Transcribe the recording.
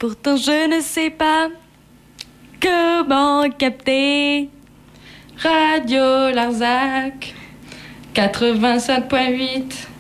Pourtant je ne sais pas comment capter Radio Larzac 85.8.